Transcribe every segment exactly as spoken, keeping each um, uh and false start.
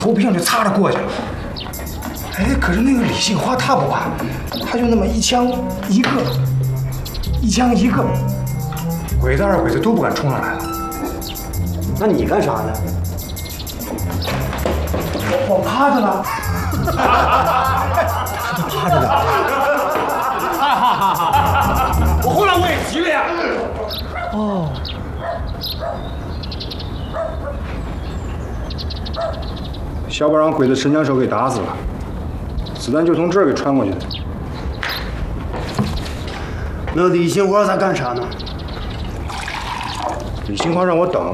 头皮上就擦着过去了。哎，可是那个李杏花她不怕，她就那么一枪一个，一枪一个，鬼子二鬼子都不敢冲上来了。 那你干啥呢？ 我我趴着呢。 他就趴着呢。 哈哈哈哈！我后来我也急了呀。 哦。 小宝让鬼子神枪手给打死了，子弹就从这儿给穿过去的。 那李杏花在干啥呢？ 李杏花让我等，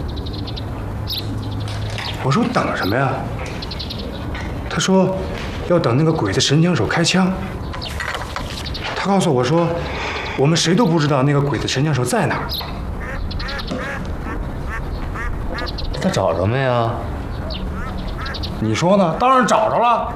我说等什么呀？他说要等那个鬼子神枪手开枪。他告诉我说，我们谁都不知道那个鬼子神枪手在哪儿。 他找着没啊？ 你说呢？当然找着了。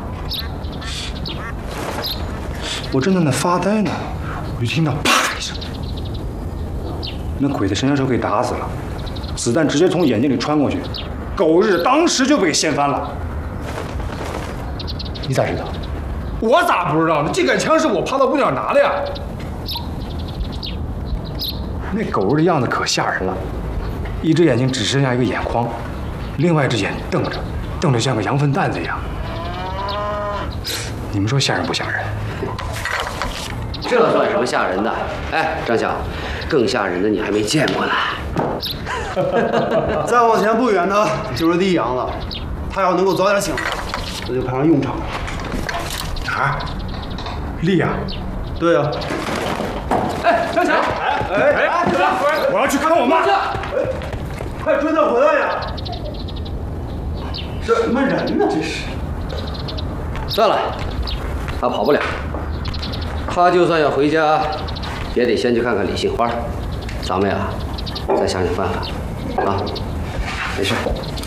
我正在那发呆呢，我就听到啪一声，那鬼子神枪手给打死了，子弹直接从眼睛里穿过去，狗日当时就被掀翻了。 你咋知道？ 我咋不知道呢？这杆枪是我趴到屋顶上拿的呀。那狗日的样子可吓人了，一只眼睛只剩下一个眼眶，另外一只眼瞪着。 瞪得像个羊粪蛋子一样，你们说吓人不吓人？ 这算什么吓人的？哎，张晓，更吓人的你还没见过呢。 再往前不远呢，就是溧阳了。他要能够早点醒来，这就派上用场了。 啊，溧阳？ 对呀、啊。 哎，张晓，哎哎哎，怎么？ 我要去看我妈。 哎，快追他回来呀！ 这什么人呢？这是。 算了，他跑不了。他就算要回家，也得先去看看李杏花。咱们呀，再想想办法。啊，没事。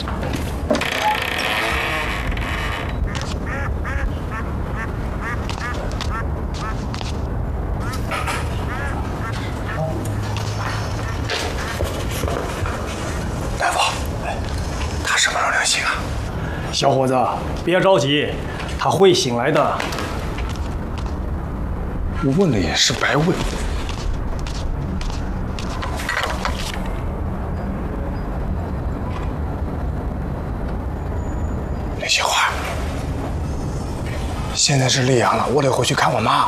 大夫，他什么时候能醒啊？ 小伙子，别着急，他会醒来的。 我问了也是白问。李杏花，现在是溧阳了，我得回去看我妈。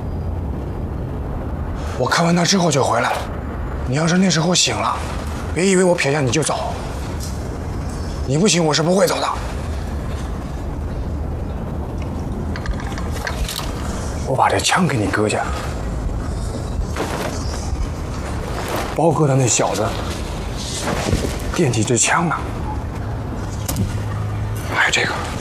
我看完她之后就回来。你要是那时候醒了，别以为我撇下你就走。你不醒，我是不会走的。 我把这枪给你搁下，包哥的那小子惦记这枪呢，还有这个。